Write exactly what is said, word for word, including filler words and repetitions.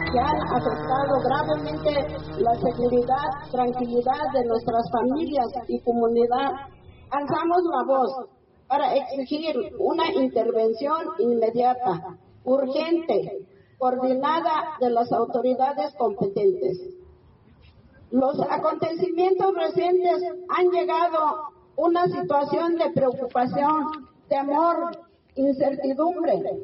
que han afectado gravemente la seguridad, tranquilidad de nuestras familias y comunidad. Alzamos la voz para exigir una intervención inmediata, urgente, coordinada de las autoridades competentes. Los acontecimientos recientes han llegado a una situación de preocupación, temor, incertidumbre